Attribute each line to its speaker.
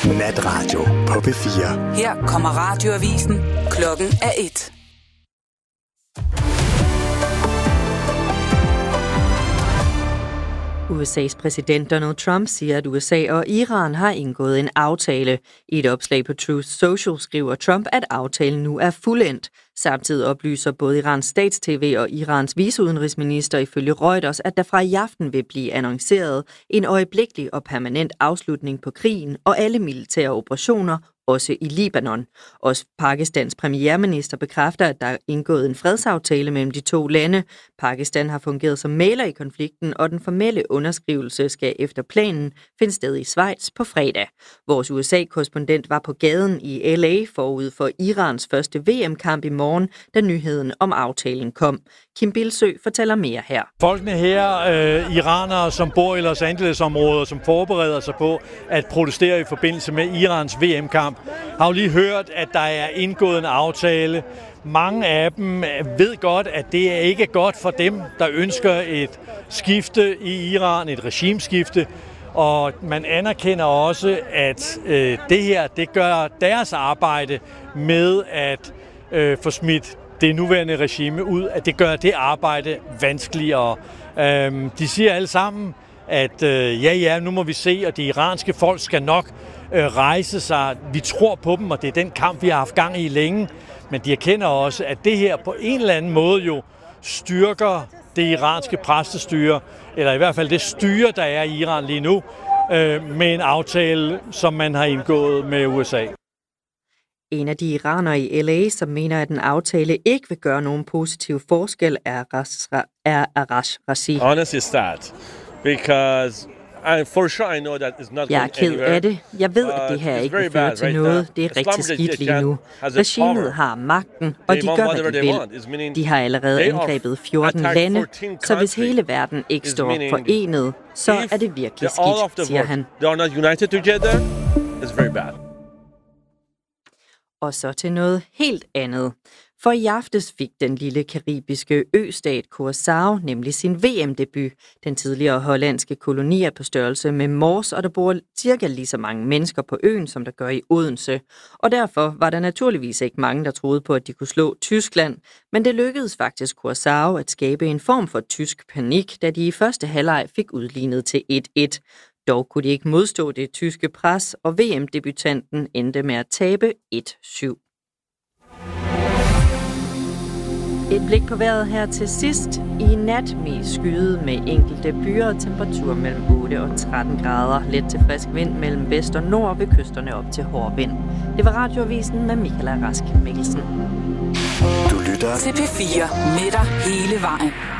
Speaker 1: Natradio på P4.
Speaker 2: Her kommer radioavisen. Klokken er 1.
Speaker 3: USA's præsident Donald Trump siger, at USA og Iran har indgået en aftale. I et opslag på Truth Social skriver Trump, at aftalen nu er fuldendt. Samtidig oplyser både Irans stats-TV og Irans viceudenrigsminister ifølge Reuters, at der fra i aften vil blive annonceret en øjeblikkelig og permanent afslutning på krigen og alle militære operationer, også i Libanon. Også Pakistans premierminister bekræfter, at der er indgået en fredsaftale mellem de to lande. Pakistan har fungeret som mægler i konflikten, og den formelle underskrivelse skal efter planen finde sted i Schweiz på fredag. Vores USA-korrespondent var på gaden i LA forud for Irans første VM-kamp i morgen, da nyheden om aftalen kom. Kim Bilsø fortæller mere her.
Speaker 4: Folkene her, iranere, som bor i Los Angeles-området, som forbereder sig på at protestere i forbindelse med Irans VM-kamp, har jo lige hørt, at der er indgået en aftale. Mange af dem ved godt, at det er ikke godt for dem, der ønsker et skifte i Iran, et regimeskifte. Og man anerkender også, at det her, det gør deres arbejde med at få smidt det nuværende regime ud, at det gør det arbejde vanskeligere. De siger alle sammen, at nu må vi se, og det iranske folk skal nok rejse sig. Vi tror på dem, og det er den kamp, vi har haft gang i længe. Men de erkender også, at det her på en eller anden måde jo styrker det iranske præstestyre, eller i hvert fald det styre, der er i Iran lige nu, med en aftale, som man har indgået med USA.
Speaker 3: En af de iranere i LA, som mener, at en aftale ikke vil gøre nogen positiv forskel, er Arash Razi.
Speaker 5: Honestly sad, because for sure I know that it's not.
Speaker 3: Jeg er ked af det. Jeg ved, at det her ikke vil føre til noget. Det er rigtig skidt lige nu. Regimet har magten, og de gør, hvad de vil. De har allerede angrebet 14 lande, så hvis hele verden ikke står forenet, så er det virkelig skidt, siger han. Og så til noget helt andet. For i aftes fik den lille karibiske østat Curaçao nemlig sin VM-debut. Den tidligere hollandske koloni er på størrelse med Mors, og der bor cirka lige så mange mennesker på øen, som der gør i Odense. Og derfor var der naturligvis ikke mange, der troede på, at de kunne slå Tyskland. Men det lykkedes faktisk Curaçao at skabe en form for tysk panik, da de i første halvleg fik udlignet til 1-1. Dog kunne de ikke modstå det tyske pres, og VM-debutanten endte med at tabe 1-7. Et blik på vejret her til sidst. I nat mest skyet med enkelte byer og temperatur mellem 8 og 13 grader. Let til frisk vind mellem vest og nord ved kysterne op til hård vind. Det var radioavisen med Michaela Rask Mikkelsen.
Speaker 1: Du lytter
Speaker 2: til P4 med dig hele vejen.